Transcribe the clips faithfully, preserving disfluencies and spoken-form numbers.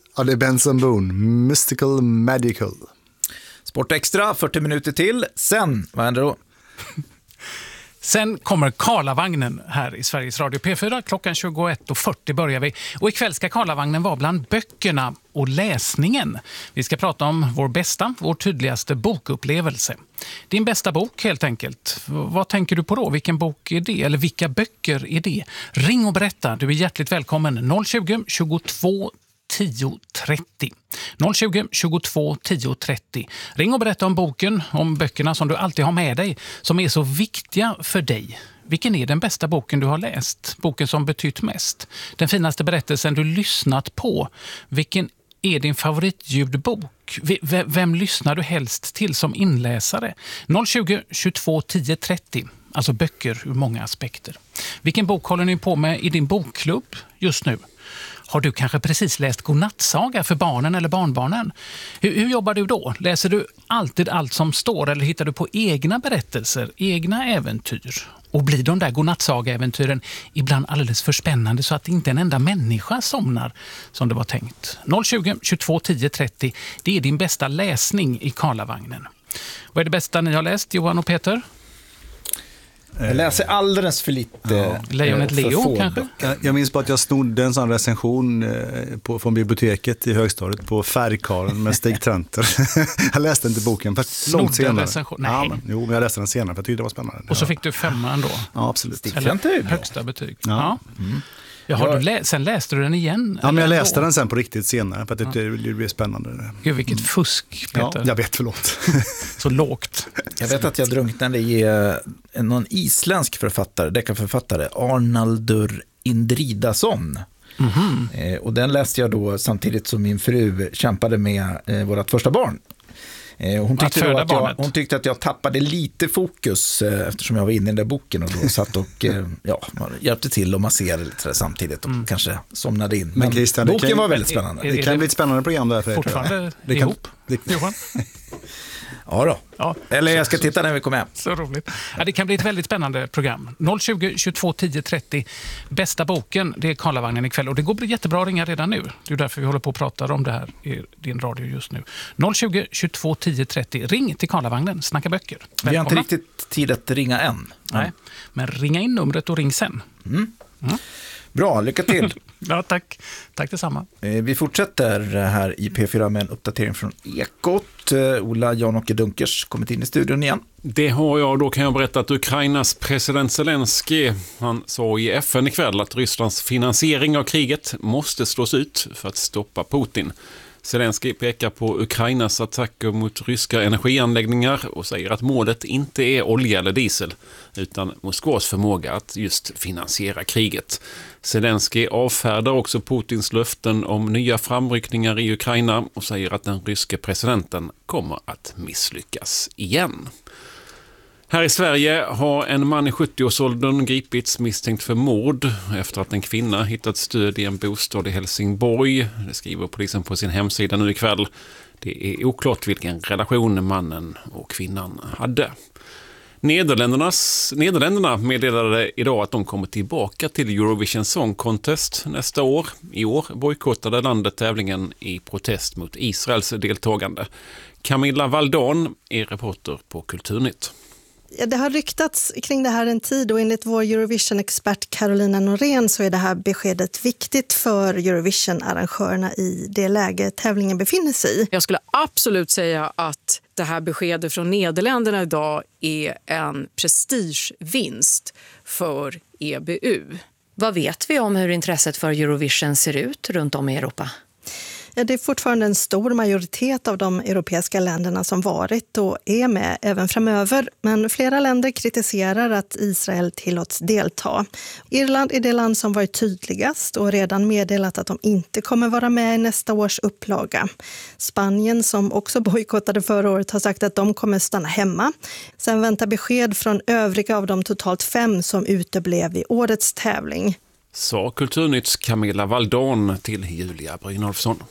Ja, det är Benson Boone, Mystical Magical. Sport Extra, fyrtio minuter till. Sen, vad händer då? Sen kommer Karlavagnen här i Sveriges Radio P fyra. Klockan tjugoett och fyrtio börjar vi. Och ikväll ska Karlavagnen vara bland böckerna och läsningen. Vi ska prata om vår bästa, vår tydligaste bokupplevelse. Din bästa bok helt enkelt. Vad tänker du på då? Vilken bok är det? Eller vilka böcker är det? Ring och berätta. Du är hjärtligt välkommen. noll tjugo, tjugotvå, tio trettio. noll tjugo, tjugotvå, tio trettio. Ring och berätta om boken, om böckerna som du alltid har med dig, som är så viktiga för dig. Vilken är den bästa boken du har läst? Boken som betytt mest? Den finaste berättelsen du lyssnat på? Vilken är din favoritljudbok? V- vem lyssnar du helst till som inläsare? noll tjugo, tjugotvå, tio trettio. Alltså böcker ur många aspekter. Vilken bok håller ni på med i din bokklubb just nu? Har du kanske precis läst godnattsaga för barnen eller barnbarnen? Hur, hur jobbar du då? Läser du alltid allt som står eller hittar du på egna berättelser, egna äventyr? Och blir de där godnattsaga-äventyren ibland alldeles för spännande så att inte en enda människa somnar som det var tänkt? noll tjugo, tjugotvå, tio trettio, det är din bästa läsning i Karlavagnen. Vad är det bästa ni har läst, Johan och Peter? Jag läser alldeles för lite. Ja. Lejonet Leo kanske? Jag, jag minns bara att jag snodde en sån recension eh, på, från biblioteket i högstadiet på Färgkarlen med Stig Trenter. Jag läste inte boken för långt senare. Recension? Nej. Ja, men, jo, men jag läste den senare för jag tyckte det var spännande. Och så ja. fick du femma ändå? Ja, absolut. Eller högsta betyg. Ja. Ja. Mm. Jaha, du lä- sen läste du den igen? Ja, men jag läste ändå? den sen på riktigt senare för att det, det, det blev spännande. Gud, vilket fusk, Peter. Ja, jag vet, förlåt. Så lågt. Jag vet att jag drunknade i eh, någon isländsk författare, deckarförfattare, Arnaldur Indridason. Mm-hmm. Eh, och den läste jag då samtidigt som min fru kämpade med eh, vårt första barn. Eh, hon, tyckte att att jag, hon tyckte att jag tappade lite fokus eh, eftersom jag var inne i den där boken och då satt och eh, ja, hjälpte till och masserade lite samtidigt och mm. kanske somnade in. Men, Men Christian, boken kan, var väldigt spännande. Det, det, det kan det bli ett spännande program där för fortfarande det kan, ihop, det, Johan. Ja då. Ja. Eller jag ska titta när vi kommer hem. Så roligt. Ja, det kan bli ett väldigt spännande program. noll tjugo, tjugotvå, tio trettio. Bästa boken, det är Karlavagnen ikväll. Och det går jättebra att ringa redan nu. Det är därför vi håller på att prata om det här i din radio just nu. noll tjugo, tjugotvå, tio trettio. Ring till Karlavagnen, snacka böcker. Välkomna. Vi har inte riktigt tid att ringa än. Nej, men ringa in numret och ring sen. Mm. Mm. Bra, lycka till. Ja, tack. Tack detsamma. Vi fortsätter här i P fyra med en uppdatering från Ekot. Ola Jan-Åke Dunkers kommit in i studion igen. Det har jag. Då kan jag berätta att Ukrainas president Zelensky, han sa i F N ikväll att Rysslands finansiering av kriget måste slås ut för att stoppa Putin. Zelensky pekar på Ukrainas attacker mot ryska energianläggningar och säger att målet inte är olja eller diesel utan Moskvas förmåga att just finansiera kriget. Zelensky avfärdar också Putins löften om nya framryckningar i Ukraina och säger att den ryske presidenten kommer att misslyckas igen. Här i Sverige har en man i sjuttio-årsåldern gripits misstänkt för mord efter att en kvinna hittat stöd i en bostad i Helsingborg. Det skriver polisen på sin hemsida nu ikväll. Det är oklart vilken relation mannen och kvinnan hade. Nederländernas, Nederländerna meddelade idag att de kommer tillbaka till Eurovision Song Contest nästa år. I år bojkottade landet tävlingen i protest mot Israels deltagande. Camilla Valdon är reporter på Kulturnytt. Ja, det har ryktats kring det här en tid och enligt vår Eurovision-expert Carolina Norén så är det här beskedet viktigt för Eurovision-arrangörerna i det läge tävlingen befinner sig i. Jag skulle absolut säga att det här beskedet från Nederländerna idag är en prestigevinst för E B U. Vad vet vi om hur intresset för Eurovision ser ut runt om i Europa? Ja, det är fortfarande en stor majoritet av de europeiska länderna som varit och är med även framöver. Men flera länder kritiserar att Israel tillåts delta. Irland är det land som varit tydligast och redan meddelat att de inte kommer vara med i nästa års upplaga. Spanien, som också bojkottade förra året, har sagt att de kommer stanna hemma. Sen väntar besked från övriga av de totalt fem som uteblev i årets tävling. Sa Kulturnytts Camilla Valdon till Julia Brynolfsson.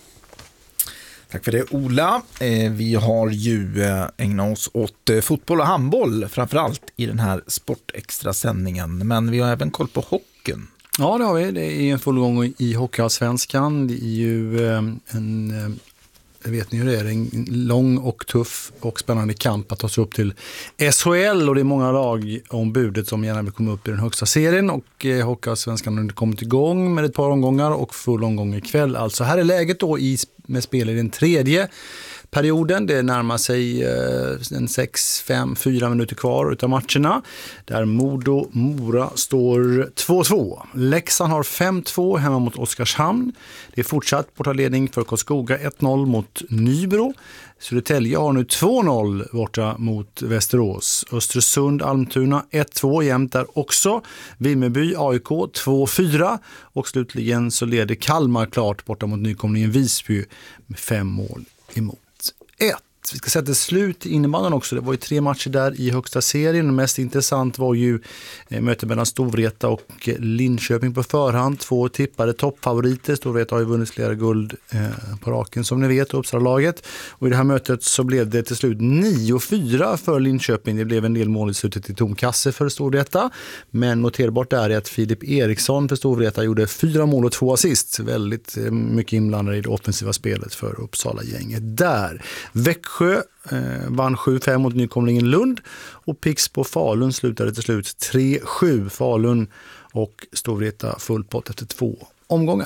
Tack för det, Ola. Vi har ju ägnat oss åt fotboll och handboll framförallt i den här sportextra sändningen. Men vi har även koll på hockeyn. Ja, det har vi. Det är en full gång i Hockeyallsvenskan. Det är ju en, jag vet ni hur det är, en lång och tuff och spännande kamp att ta sig upp till S H L, och det är många lag om budet som gärna vill komma upp i den högsta serien, och Hockeyallsvenskan har kommit igång med ett par omgångar och full omgång ikväll. Alltså här är läget då i, med spel i den tredje perioden. Det närmar sig eh, en sex, fem, fyra minuter kvar utav matcherna. Där Modo Mora står två två. Leksand har fem två hemma mot Oskarshamn. Det är fortsatt bortaledning för Karlskoga ett noll mot Nybro. Södertälje har nu två noll borta mot Västerås. Östersund Almtuna ett två jämnt där också. Vimmerby A I K två fyra. Och slutligen så leder Kalmar klart borta mot nykomlingen Visby med fem mål emot ett. Vi ska sätta slut i innebandyn också. Det var ju tre matcher där i högsta serien. Mest intressant var ju eh, mötet mellan Storvreta och Linköping på förhand. Två tippade toppfavoriter. Storvreta har ju vunnit flera guld eh, på raken som ni vet, Uppsala-laget. Och i det här mötet så blev det till slut nio fyra för Linköping. Det blev en del mål i slutet i tom kasse för Storvreta. Men noterbart är att Filip Eriksson för Storvreta gjorde fyra mål och två assist. Väldigt eh, mycket inblandade i det offensiva spelet för Uppsala-gänget där. Växjö Sjö eh, vann sju fem mot nykomlingen Lund, och Pixbo Falun slutade till slut tre sju. Falun och Storvreta full pott efter två omgångar.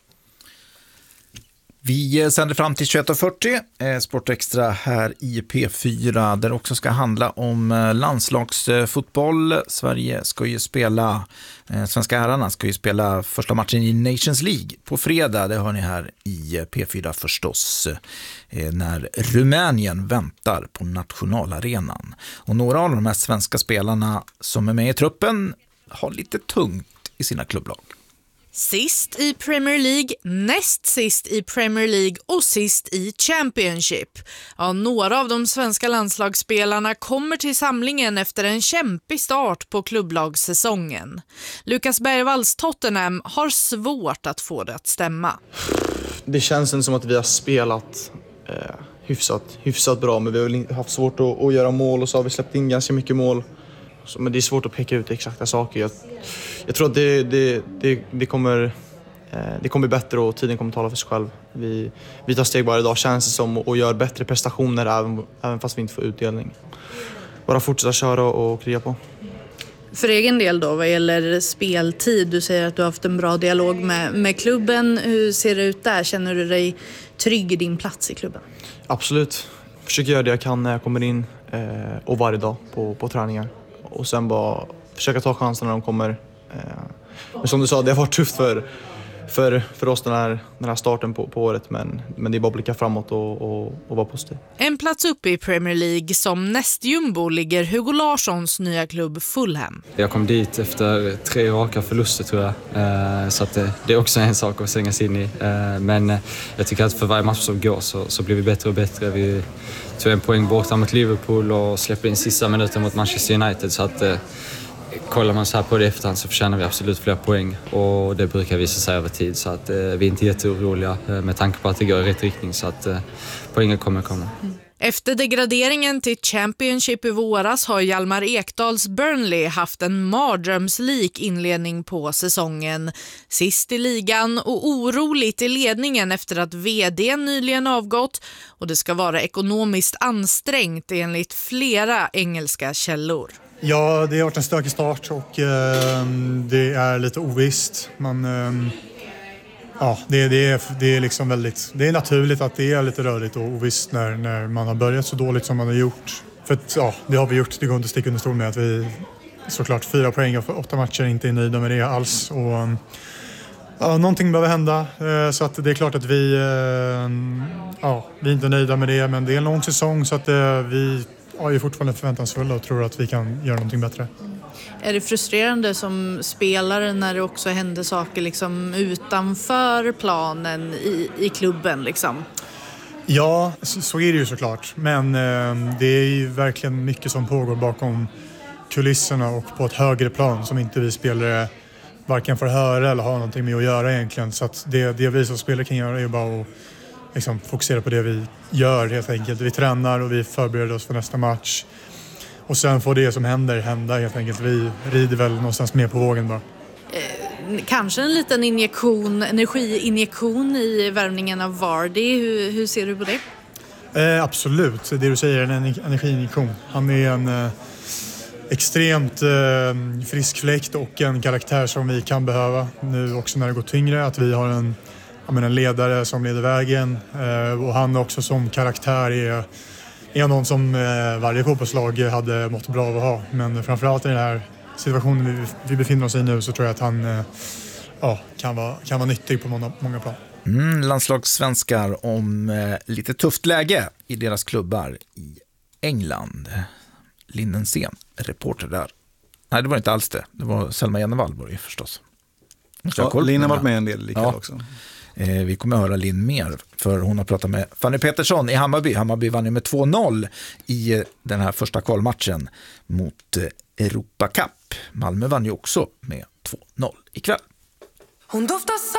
Vi sänder fram till tjugoett och fyrtio, eh, Sportextra här i P fyra, där det också ska handla om eh, landslagsfotboll. Sverige ska ju spela, eh, svenska herrarna ska ju spela första matchen i Nations League på fredag. Det hör ni här i P fyra förstås, eh, när Rumänien väntar på nationalarenan. Och några av de här svenska spelarna som är med i truppen har lite tungt i sina klubblag. Sist i Premier League, näst sist i Premier League och sist i Championship. Ja, några av de svenska landslagsspelarna kommer till samlingen efter en kämpig start på klubblagssäsongen. Lukas Bergvalls Tottenham har svårt att få det att stämma. Det känns inte som att vi har spelat eh, hyfsat, hyfsat bra, men vi har väl haft svårt att, att göra mål, och så har vi släppt in ganska mycket mål. Så, men det är svårt att peka ut exakta saker. Jag, jag tror att det, det, det, det, kommer, eh, det kommer bli bättre, och tiden kommer tala för sig själv. Vi, vi tar steg varje dag, känns det som, och gör bättre prestationer även, även fast vi inte får utdelning. Bara fortsätta köra och kriga på. För egen del då, vad gäller speltid, du säger att du har haft en bra dialog med, med klubben. Hur ser det ut där? Känner du dig trygg i din plats i klubben? Absolut. Försöker göra det jag kan när jag kommer in, eh, och varje dag på, på träningar. Och sen bara försöka ta chansen när de kommer. Men som du sa, det har varit tufft för, för, för oss den här, den här starten på, på året. Men, men det är bara att blicka framåt och, och, och vara positiv. En plats uppe i Premier League som nästjumbo ligger Hugo Larssons nya klubb Fulham. Jag kom dit efter tre raka förluster tror jag. Så att det, det är också en sak att sängas in i. Men jag tycker att för varje match som går så, så blir vi bättre och bättre. Vi tog en poäng borta mot Liverpool och släppte in sista minuten mot Manchester United. Så att kollar man så här på det efterhand så förtjänar vi absolut fler poäng, och det brukar visa sig över tid, så att eh, vi är inte jätteoroliga eh, med tanke på att det går i rätt riktning, så att eh, poängen kommer komma. Efter degraderingen till Championship i våras har Hjalmar Ekdals Burnley haft en mardrömslik inledning på säsongen. Sist i ligan och oroligt i ledningen efter att vd nyligen avgått, och det ska vara ekonomiskt ansträngt enligt flera engelska källor. Ja, det har varit en stökig start, och eh, det är lite ovisst. Man, eh, ja, det, det, är, det är liksom väldigt, det är naturligt att det är lite rörigt och ovisst när, när man har börjat så dåligt som man har gjort. För att, ja, det har vi gjort. Det går inte att sticka under stol med att vi såklart fyra poäng för åtta matcher inte är nöjda med det alls. Och, ja, någonting behöver hända, eh, så att det är klart att vi, eh, ja, vi är inte nöjda med det, men det är en lång säsong, så att eh, vi ja, är fortfarande förväntansfulla och tror att vi kan göra någonting bättre. Är det frustrerande som spelare när det också händer saker liksom utanför planen i, i klubben? Liksom? Ja, så, så är det ju såklart. Men eh, det är ju verkligen mycket som pågår bakom kulisserna och på ett högre plan som inte vi spelare varken får höra eller ha någonting med att göra egentligen. Så att det, det vi som spelare kan göra är bara att liksom fokusera på det vi gör helt enkelt. Vi tränar och vi förbereder oss för nästa match. Och sen får det som händer hända helt enkelt. Vi rider väl någonstans mer på vågen bara. kanske en liten injektion, energiinjektion i värvningen av Vardy. Hur, hur ser du på det? Eh, absolut, det du säger är en energiinjektion. Han är en eh, extremt eh, frisk fläkt och en karaktär som vi kan behöva nu också när det går tyngre. Att vi har en, jag menar, en ledare som leder vägen eh, och han också som karaktär är, är någon som eh, varje fotbollslag hade mått bra av att ha. Men framförallt i den här situationen vi, vi befinner oss i nu så tror jag att han eh, ja, kan, vara, kan vara nyttig på många, många plan. Mm, landslagssvenskar om eh, lite tufft läge i deras klubbar i England. Linnensén, reporter där. Nej, det var inte alls det. Det var Selma Jennevall var det förstås. Ja, Linn har varit med en del likväl ja. också. Eh, vi kommer att höra Linn mer för hon har pratat med Fanny Petersson i Hammarby. Hammarby vann ju med två noll i eh, den här första kvalmatchen mot eh, Europa Cup. Malmö vann ju också med två noll ikväll. Hon doftar